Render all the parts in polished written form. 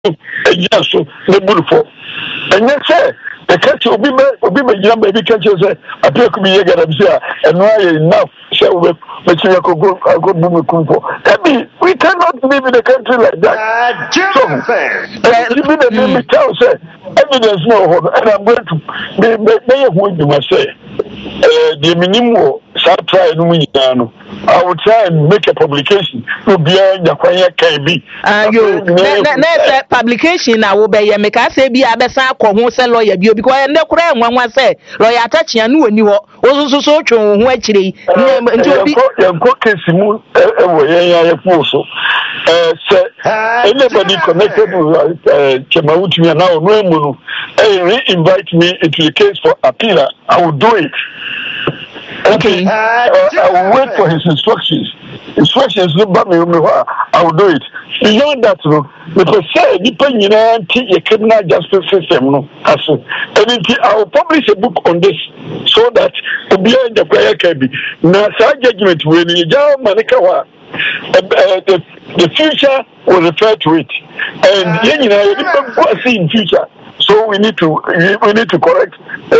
ejia so na bulufo enye se the catch obi be jira baby catch say apia ku bi ye gadam say eno aye enough say we make go boom kumpo we cannot live in a country like that. So even the me tell say evidence no hold, and I'm going to be who you must say the minimum start try no nyano. I will try and make a publication to be Yakwanya KB. Na publication na wo be ye make say bi abesa akọ say lawyer bi because ende kura enwanwa say lawyer atachia no wani ho osususu twon ho akire nti obi yanko case mu ewo ya so anybody connected with Chemawutumi now no emu no re-invite me into the case for appeal. I will do it. Okay, I will wait for his instructions. Instructions look back me, I will do it. Beyond that, no, because say depending on the criminal justice system, no, and I will publish a book on this so that to be in the prayer can be. Now, judgment when you manikawa. The future will refer to it, and you know, see in future. So we need to correct.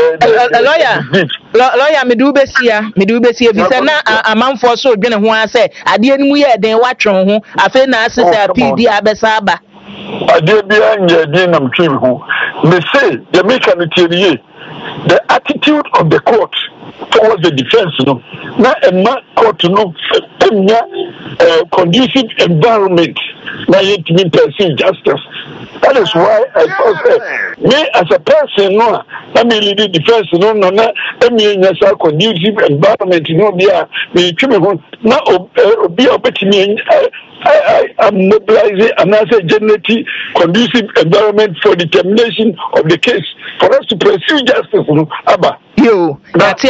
Lawyer, me do besia. Bi say na amanfo so dwene ho ase ade animu ye den watwon ho afi na ase say PD abesa aba. Ade bia nye din nam twim ho. Me say the mechanism the attitude of the court towards the defense, no. Now a court, no, conducive environment. Now you to pursue justice. That is why I say, me as a person, no, I mean the defense, no, I mean as a conducive environment, no, me now be a me. I am mobilizing another genetic conducive environment for determination of the case for us to pursue justice. Abba. Yo, that's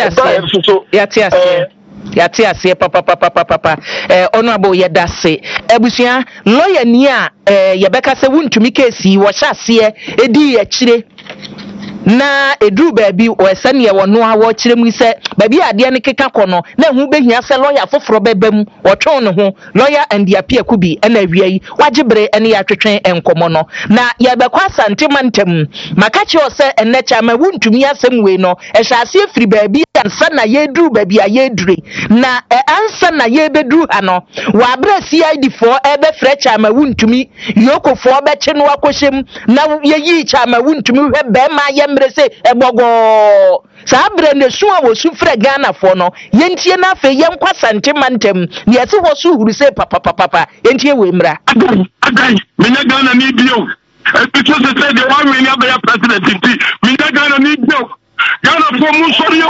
yes, papa. Honorable Yedase. Ebusia, lawyer near Yabeka se wuntumi case, washase, edi yachire. Na edru baby o esane ye wono a wo kire mu se baby ade ne keka kono na hu behia se lawyer foforo bebam wo twon ne ho lawyer and apia kubi na wiai wagibre ene ya twetwen enkomo no na ye bekwa asante mantem makachi o se enecha ma wuntumi asem we no ehase afiri baby ansa na ye dru baby a ye dure na ansa na ye bedru ha no wa bra CID4 ebe frecha ma wuntumi yokofo be che no akoshem na ye yi cha ma wuntumi hwe be ma ye mrese ebogo sabre ne so a wo su frɛ Ghana fo no yentie na afa yenkwa sante mantem ne yɛse ho so huru se papa yentie we mra agai menya Ghana ni bio because they say the one we never be president menya Ghana ni bio Ghana for mu sorry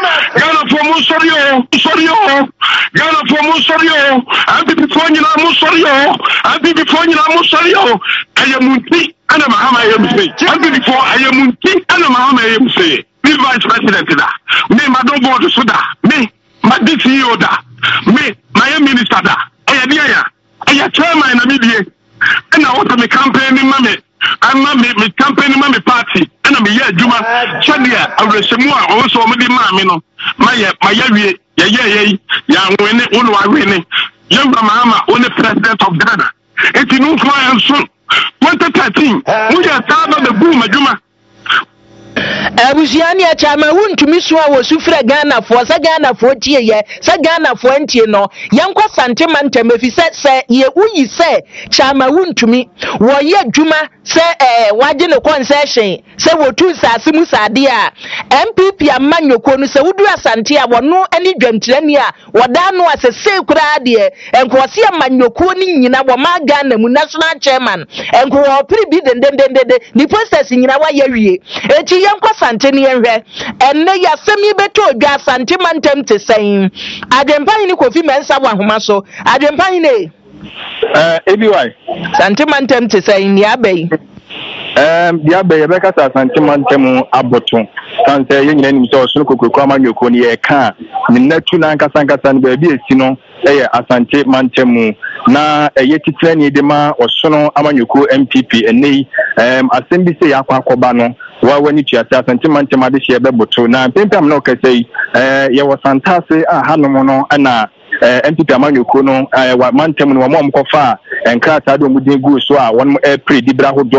and before you know mu sorry ayamunti ana mahama ayemse and before ayamunti ana mahama ayemse me vice president da me madam board so da me my CEO da me my minister da aya chairman na medie na what me campaign mame ama me campaign mame party na me ya adwuma chadia awresemu a o so mo di mame no maye wie ye ya nwene unu awene yamba mahama only president of Ghana it no fly so 2013 we just started the boom adwuma abusiani a chama wuntumi so a wo su frɛ Ghana fo sa Ghana fo tie ye sa Ghana fo antie no yankwa sante mantem afi sɛ ye uyi sɛ chama wuntumi wo ye dwuma sɛ waje ne concession sɛ wotu sase mu sade a MPP amanyoko no sɛ wudu asante a wono ani dwamtirani a woda no asese kura de enkwose amanyoko ni nyina wo ma Ghana mu national chairman enko opiri bi dendendende ni process nyina wa ye wie eti yankwa sante ne yenhwe enne ya semi beto odwa sante mantem te sɛn adempan ni Kofi Mensa wa homa so adempan ne ABY sante mantem te sɛn ni abai dia be yebeka sa sante mantem aboto sanse ye nyina nim so so kokoko amanyoko ne ye ka ne natu na nkasa ne ba bi esi no eye asante mantem na eye titire ne de ma osono amanyoko MPP enei asem bi se yakwakoba no wa wani tuase asante mantem ade hye beboto na pempam na okasei ye wasantase a hanom no na MPP amanyoko no wa mantem no mo mkofa nkrataa de ɔmo den gu so a wɔn pre di bra ho